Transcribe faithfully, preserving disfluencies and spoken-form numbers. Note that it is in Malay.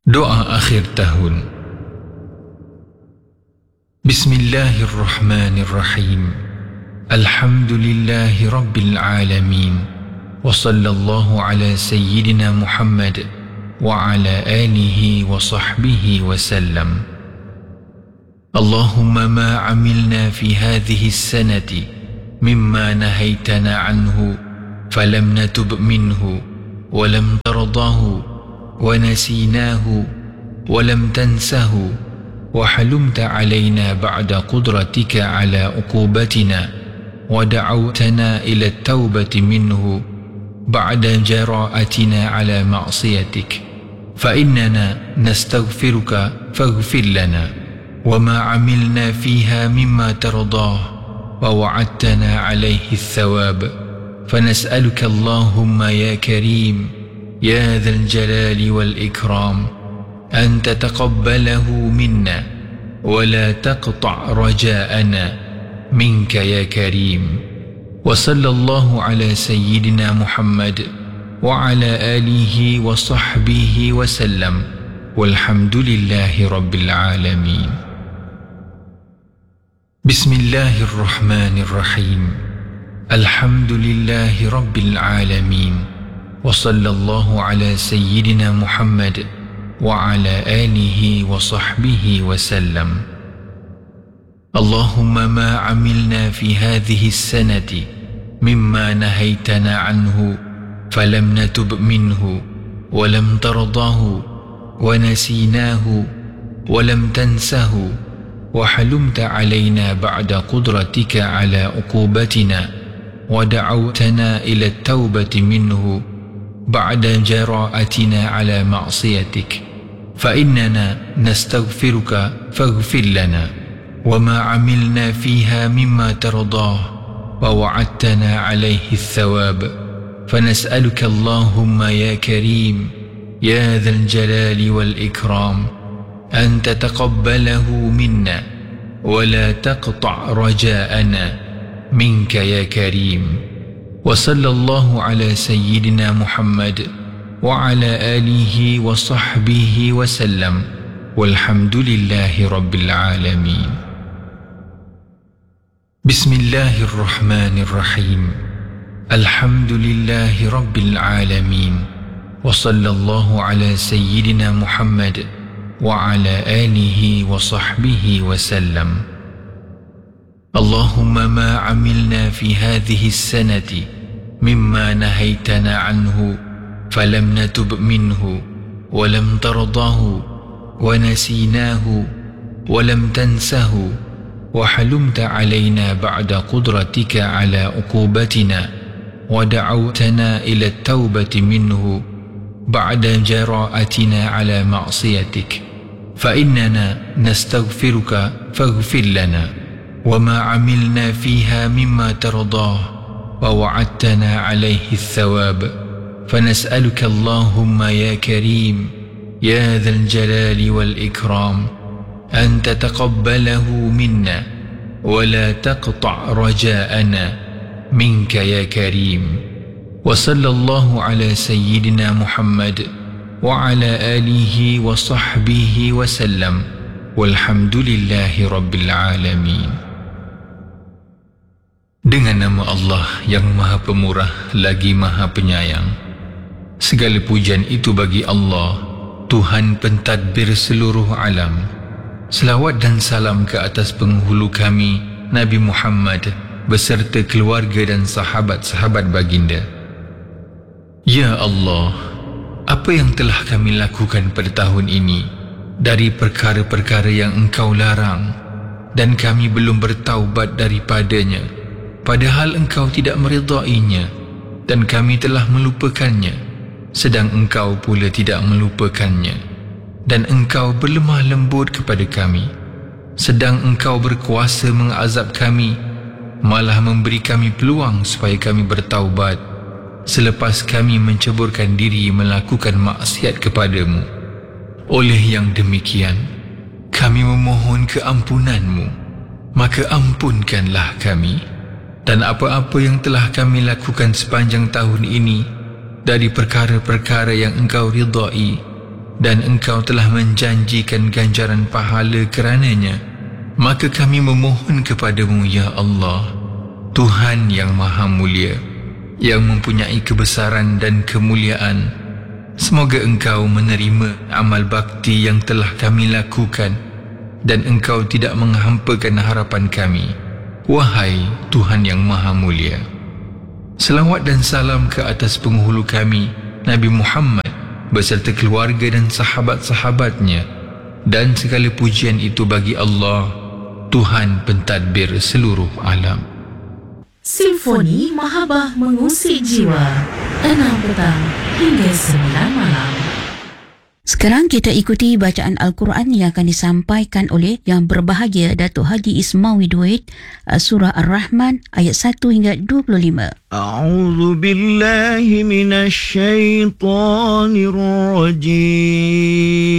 Doa akhir tahun. Bismillahirrahmanirrahim. Alhamdulillahi rabbil alamin. Wa sallallahu ala sayyidina Muhammad wa ala alihi wa sahbihi wa sallam. Allahumma ma amilna fi hadhihi as-sanati mimma nahaytana anhu falam natub minhu wa lam tardahu ونسيناه ولم تنسه وحلمت علينا بعد قدرتك على عقوبتنا ودعوتنا إلى التوبة منه بعد جراءتنا على معصيتك فإننا نستغفرك فاغفر لنا وما عملنا فيها مما ترضاه ووعدتنا عليه الثواب فنسألك اللهم يا كريم يا ذا الجلال والإكرام أن تتقبله منا ولا تقطع رجاءنا منك يا كريم. وصلى الله على سيدنا محمد وعلى آله وصحبه وسلم والحمد لله رب العالمين. بسم الله الرحمن الرحيم. الحمد لله رب العالمين. وصلى الله على سيدنا محمد وعلى آله وصحبه وسلم. اللهم ما عملنا في هذه السنة مما نهيتنا عنه فلم نتب منه ولم ترضاه ونسيناه ولم تنسه وحلمت علينا بعد قدرتك على عقوبتنا ودعوتنا إلى التوبة منه بعد جراءتنا على معصيتك فإننا نستغفرك فاغفر لنا وما عملنا فيها مما ترضاه ووعدتنا عليه الثواب فنسألك اللهم يا كريم يا ذا الجلال والإكرام أن تتقبله منا ولا تقطع رجاءنا منك يا كريم. وصلى الله على سيدنا محمد وعلى آله وصحبه وسلم والحمد لله رب العالمين. بسم الله الرحمن الرحيم. الحمد لله رب العالمين. وصلى الله على سيدنا محمد وعلى آله وصحبه وسلم. اللهم ما عملنا في هذه السنة مما نهيتنا عنه فلم نتب منه ولم ترضاه ونسيناه ولم تنسه وحلمت علينا بعد قدرتك على عقوبتنا ودعوتنا إلى التوبة منه بعد جراءتنا على معصيتك فإننا نستغفرك فاغفر لنا وما عملنا فيها مما ترضاه ووعدتنا عليه الثواب فنسألك اللهم يا كريم يا ذا الجلال والإكرام أن تتقبله منا ولا تقطع رجاءنا منك يا كريم. وصلى الله على سيدنا محمد وعلى آله وصحبه وسلم والحمد لله رب العالمين. Dengan nama Allah yang Maha Pemurah lagi Maha Penyayang. Segala pujian itu bagi Allah, Tuhan pentadbir seluruh alam. Selawat dan salam ke atas penghulu kami, Nabi Muhammad beserta keluarga dan sahabat-sahabat baginda. Ya Allah, apa yang telah kami lakukan pada tahun ini dari perkara-perkara yang Engkau larang dan kami belum bertaubat daripadanya, padahal Engkau tidak meridainya, dan kami telah melupakannya, sedang Engkau pula tidak melupakannya, dan Engkau berlemah lembut kepada kami, sedang Engkau berkuasa mengazab kami, malah memberi kami peluang supaya kami bertaubat, selepas kami menceburkan diri melakukan maksiat kepadamu. Oleh yang demikian, kami memohon keampunan-Mu, maka ampunkanlah kami. Dan apa-apa yang telah kami lakukan sepanjang tahun ini dari perkara-perkara yang Engkau ridai, dan Engkau telah menjanjikan ganjaran pahala kerananya, maka kami memohon kepadamu, ya Allah, Tuhan yang Maha Mulia, yang mempunyai kebesaran dan kemuliaan, semoga Engkau menerima amal bakti yang telah kami lakukan dan Engkau tidak menghampakan harapan kami, wahai Tuhan yang Maha Mulia. Selawat dan salam ke atas penghulu kami, Nabi Muhammad, beserta keluarga dan sahabat-sahabatnya, dan segala pujian itu bagi Allah, Tuhan pentadbir seluruh alam. Simfoni Mahabbah mengusik jiwa, enam petang hingga sembilan malam. Sekarang kita ikuti bacaan Al-Quran yang akan disampaikan oleh Yang Berbahagia Datuk Haji Ismawi Duit, Surah Ar-Rahman ayat satu hingga dua puluh lima. A'udzu billahi minasy syaithanir rajim.